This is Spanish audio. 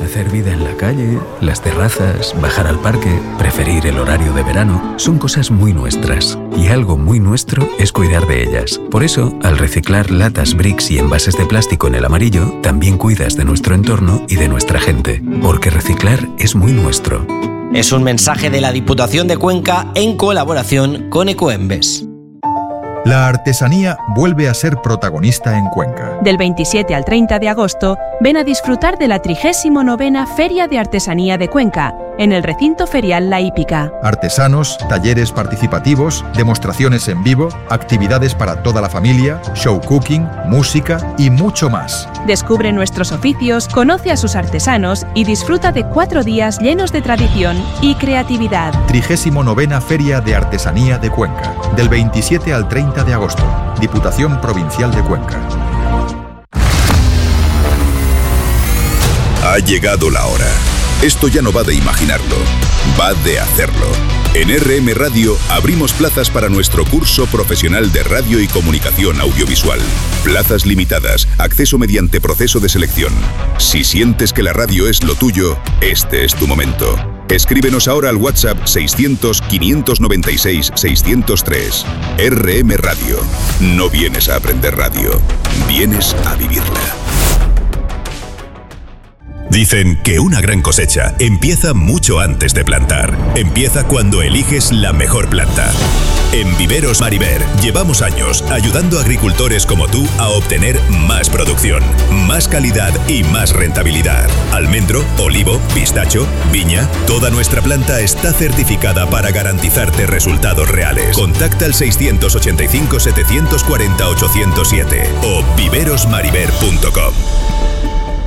hacer vida en la calle, las terrazas, bajar al parque, preferir el horario de verano, son cosas muy nuestras. Y algo muy nuestro es cuidar de ellas. Por eso, al reciclar latas, bricks y envases de plástico en el amarillo, también cuidas de nuestro entorno y de nuestra gente. Porque reciclar es muy nuestro. Es un mensaje de la Diputación de Cuenca en colaboración con Ecoembes. La artesanía vuelve a ser protagonista en Cuenca. Del 27 al 30 de agosto, ven a disfrutar de la 39ª Feria de Artesanía de Cuenca, en el recinto ferial La Hípica. Artesanos, talleres participativos, demostraciones en vivo, actividades para toda la familia, show cooking, música y mucho más. Descubre nuestros oficios, conoce a sus artesanos y disfruta de 4 días llenos de tradición y creatividad. 39ª Feria de Artesanía de Cuenca, del 27 al 30 de agosto. Diputación Provincial de Cuenca. Ha llegado la hora. Esto ya no va de imaginarlo, va de hacerlo. En RM Radio abrimos plazas para nuestro curso profesional de radio y comunicación audiovisual. Plazas limitadas, acceso mediante proceso de selección. Si sientes que la radio es lo tuyo, este es tu momento. Escríbenos ahora al WhatsApp 600-596-603. RM Radio. No vienes a aprender radio, vienes a vivirla. Dicen que una gran cosecha empieza mucho antes de plantar. Empieza cuando eliges la mejor planta. En Viveros Mariver llevamos años ayudando a agricultores como tú a obtener más producción, más calidad y más rentabilidad. Almendro, olivo, pistacho, viña, toda nuestra planta está certificada para garantizarte resultados reales. Contacta al 685 740 807 o viverosmariver.com.